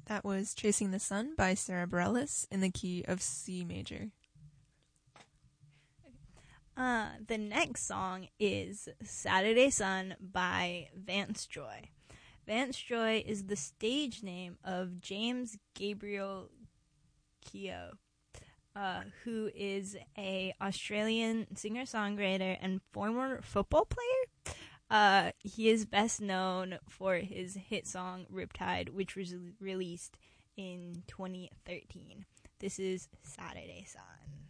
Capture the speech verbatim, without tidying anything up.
That was Chasing the Sun by Sarah Bareilles in the key of C major. Uh, the next song is Saturday Sun by Vance Joy. Vance Joy is the stage name of James Gabriel Keogh, uh, who is a Australian singer-songwriter and former football player. Uh, he is best known for his hit song Riptide, which was released in twenty thirteen. This is Saturday Sun.